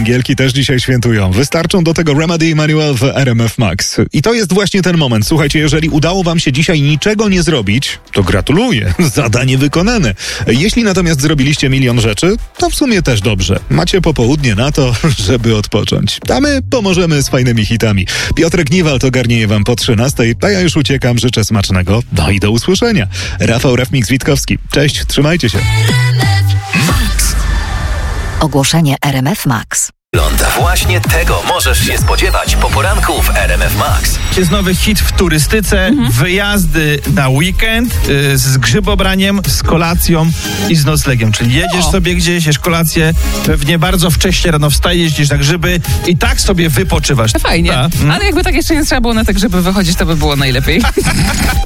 Angielki też dzisiaj świętują. Wystarczą do tego Remedy i Manuel w RMF Max. I to jest właśnie ten moment. Słuchajcie, jeżeli udało wam się dzisiaj niczego nie zrobić, to gratuluję. Zadanie wykonane. Jeśli natomiast zrobiliście milion rzeczy, to w sumie też dobrze. Macie popołudnie na to, żeby odpocząć. A my pomożemy z fajnymi hitami. Piotrek Niewald ogarnie je wam po 13:00, a ja już uciekam. Życzę smacznego. No i do usłyszenia. Rafał Rafmix-Witkowski. Cześć, trzymajcie się. Max. Ogłoszenie RMF Max. Właśnie tego możesz się spodziewać po poranku w RMF Max. Jest nowy hit w turystyce, wyjazdy na weekend z grzybobraniem, z kolacją i z noclegiem. Czyli jedziesz sobie gdzieś, jesz kolację, pewnie bardzo wcześnie rano wstajesz, jeździsz na grzyby i tak sobie wypoczywasz. Fajnie, ale jakby tak jeszcze nie trzeba było na te grzyby wychodzić, to by było najlepiej.